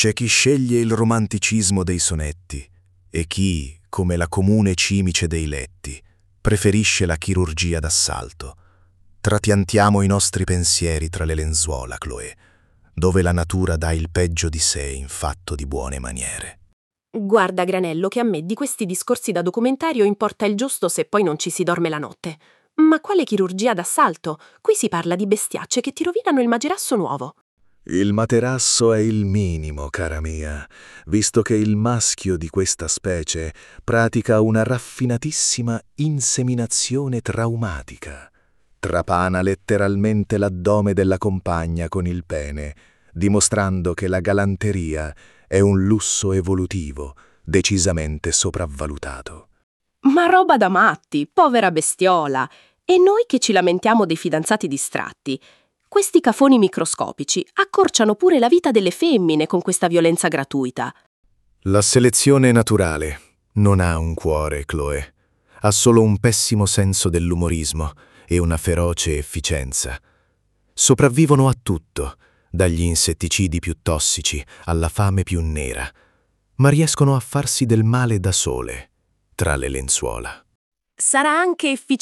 C'è chi sceglie il romanticismo dei sonetti e chi, come la comune cimice dei letti, preferisce la chirurgia d'assalto. Trapiantiamo i nostri pensieri tra le lenzuola, Chloé, dove la natura dà il peggio di sé in fatto di buone maniere. Guarda, Granello, che a me di questi discorsi da documentario importa il giusto se poi non ci si dorme la notte. Ma quale chirurgia d'assalto? Qui si parla di bestiacce che ti rovinano il materasso nuovo. Il materasso è il minimo, cara mia, visto che il maschio di questa specie pratica una raffinatissima inseminazione traumatica. Trapana letteralmente l'addome della compagna con il pene, dimostrando che la galanteria è un lusso evolutivo decisamente sopravvalutato. Ma roba da matti, povera bestiola! E noi che ci lamentiamo dei fidanzati distratti. Questi cafoni microscopici accorciano pure la vita delle femmine con questa violenza gratuita. La selezione naturale non ha un cuore, Chloé. Ha solo un pessimo senso dell'umorismo e una feroce efficienza. Sopravvivono a tutto, dagli insetticidi più tossici alla fame più nera, ma riescono a farsi del male da sole, tra le lenzuola. Sarà anche efficiente